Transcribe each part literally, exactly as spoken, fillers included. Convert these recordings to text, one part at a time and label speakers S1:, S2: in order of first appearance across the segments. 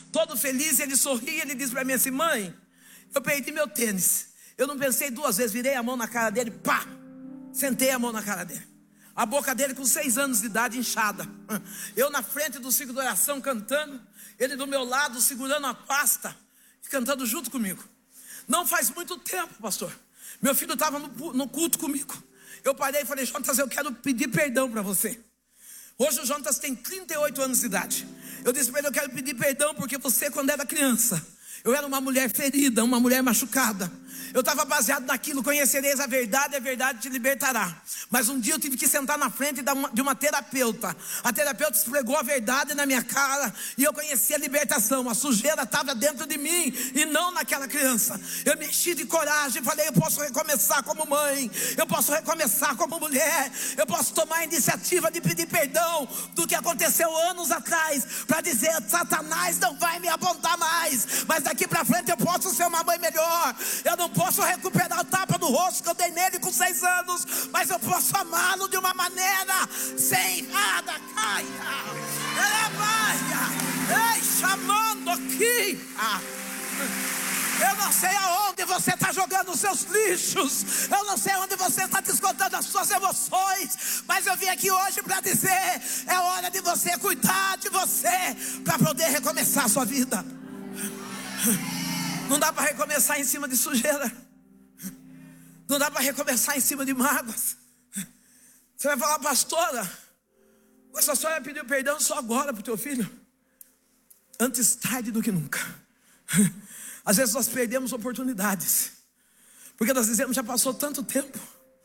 S1: todo feliz, ele sorria, ele disse para mim assim: mãe, eu perdi meu tênis. Eu não pensei duas vezes, virei a mão na cara dele, pá, sentei a mão na cara dele. A boca dele com seis anos de idade inchada. Eu na frente do ciclo de oração cantando, ele do meu lado segurando a pasta e cantando junto comigo. Não faz muito tempo, pastor, meu filho estava no, no culto comigo. Eu parei e falei: Jonatas, eu quero pedir perdão para você. Hoje o Jonatas tem trinta e oito anos de idade. Eu disse para ele: eu quero pedir perdão porque você, quando era criança, eu era uma mulher ferida, uma mulher machucada. Eu estava baseado naquilo: conhecereis a verdade, a verdade te libertará. Mas um dia eu tive que sentar na frente de uma terapeuta. A terapeuta expregou a verdade na minha cara e eu conheci a libertação. A sujeira estava dentro de mim e não naquela criança. Eu me enchi de coragem e falei: eu posso recomeçar como mãe, eu posso recomeçar como mulher, eu posso tomar a iniciativa de pedir perdão do que aconteceu anos atrás, para dizer: Satanás não vai me apontar mais, mas daqui para frente eu posso ser uma mãe melhor. Eu não posso recuperar o tapa no rosto que eu dei nele com seis anos, mas eu posso amá-lo de uma maneira sem nada caia. Ei, chamando aqui. Eu não sei aonde você está jogando os seus lixos, eu não sei onde você está descontando as suas emoções, mas eu vim aqui hoje para dizer: é hora de você cuidar de você, para poder recomeçar a sua vida. Não dá para recomeçar em cima de sujeira, não dá para recomeçar em cima de mágoas. Você vai falar: pastora, essa senhora pediu perdão só agora para o teu filho. Antes tarde do que nunca. Às vezes nós perdemos oportunidades, porque nós dizemos: já passou tanto tempo,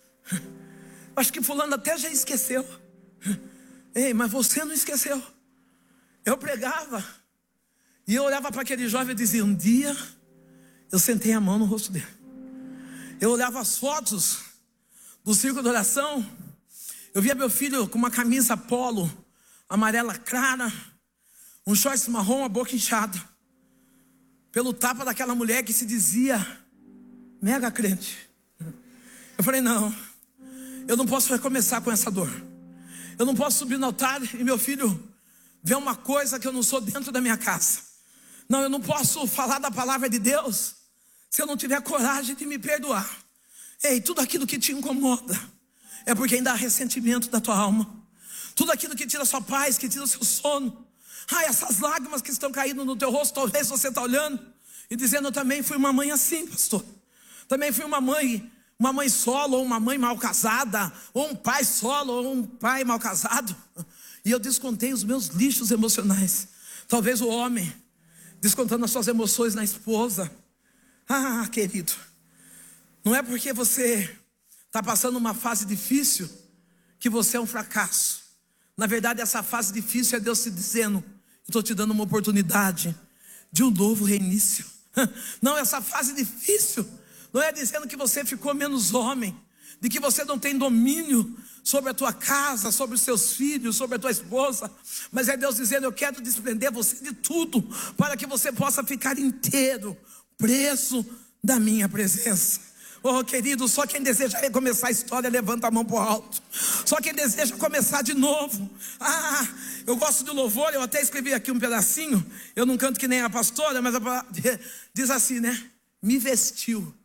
S1: acho que fulano até já esqueceu. Ei, mas você não esqueceu. Eu pregava e eu olhava para aquele jovem e dizia: um dia eu sentei a mão no rosto dele. Eu olhava as fotos do círculo de oração, eu via meu filho com uma camisa polo amarela clara, um shorts marrom, a boca inchada, pelo tapa daquela mulher que se dizia mega crente. Eu falei: não, eu não posso recomeçar com essa dor. Eu não posso subir no altar e meu filho ver uma coisa que eu não sou dentro da minha casa. Não, eu não posso falar da palavra de Deus se eu não tiver coragem de me perdoar. Ei, tudo aquilo que te incomoda é porque ainda há ressentimento da tua alma. Tudo aquilo que tira a sua paz, que tira o seu sono. Ai, essas lágrimas que estão caindo no teu rosto, talvez você está olhando e dizendo: eu também fui uma mãe assim, pastor. Também fui uma mãe, uma mãe solo, ou uma mãe mal casada, ou um pai solo, ou um pai mal casado. E eu descontei os meus lixos emocionais. Talvez o homem descontando as suas emoções na esposa. Ah, querido, não é porque você está passando uma fase difícil que você é um fracasso. Na verdade, essa fase difícil é Deus te dizendo: estou te dando uma oportunidade de um novo reinício. Não, essa fase difícil não é dizendo que você ficou menos homem, de que você não tem domínio sobre a tua casa, sobre os seus filhos, sobre a tua esposa, mas é Deus dizendo: eu quero desprender você de tudo, para que você possa ficar inteiro, preso da minha presença. Oh, querido, só quem deseja recomeçar a história, levanta a mão para o alto. Só quem deseja começar de novo. Ah, eu gosto de louvor, eu até escrevi aqui um pedacinho. Eu não canto que nem a pastora, mas a, diz assim, né? Me vestiu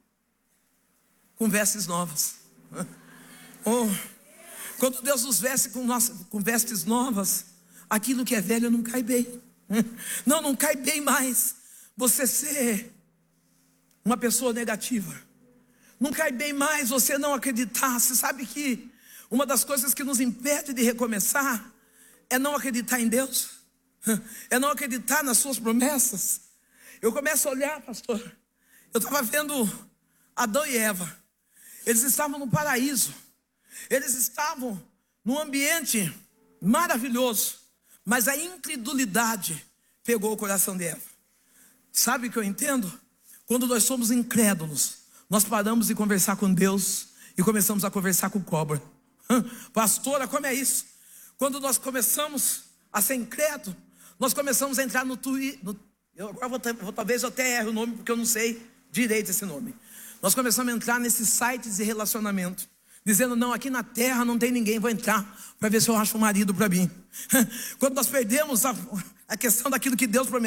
S1: com vestes novas. Oh, quando Deus nos veste com, nossa, com vestes novas, aquilo que é velho não cai bem. Não, não cai bem mais você ser uma pessoa negativa. Não cai bem mais você não acreditar. Você sabe que uma das coisas que nos impede de recomeçar é não acreditar em Deus, é não acreditar nas suas promessas. Eu começo a olhar, pastor, eu estava vendo Adão e Eva. Eles estavam no paraíso, eles estavam num ambiente maravilhoso, mas a incredulidade pegou o coração de Eva. Sabe o que eu entendo? Quando nós somos incrédulos, nós paramos de conversar com Deus e começamos a conversar com cobra. Pastora, como é isso? Quando nós começamos a ser incrédulo, nós começamos a entrar no Twitter. Eu agora vou, vou, talvez eu até erre o nome, porque eu não sei direito esse nome. Nós começamos a entrar nesses sites de relacionamento, dizendo: não, aqui na terra não tem ninguém, vou entrar para ver se eu acho um marido para mim. Quando nós perdemos a, a questão daquilo que Deus prometeu,